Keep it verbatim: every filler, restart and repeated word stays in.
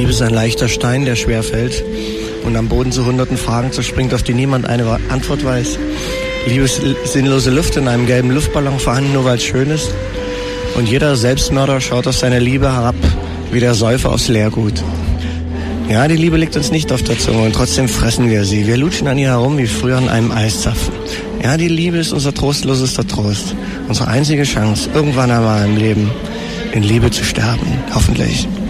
Liebe ist ein leichter Stein, der schwer fällt und am Boden zu hunderten Fragen zerspringt, auf die niemand eine Antwort weiß. Liebe ist sinnlose Luft in einem gelben Luftballon vorhanden, nur weil es schön ist. Und jeder Selbstmörder schaut auf seine Liebe herab, wie der Säufer aufs Leergut. Ja, die Liebe liegt uns nicht auf der Zunge und trotzdem fressen wir sie. Wir lutschen an ihr herum wie früher an einem Eiszapfen. Ja, die Liebe ist unser trostlosester Trost. Unsere einzige Chance, irgendwann einmal im Leben in Liebe zu sterben. Hoffentlich.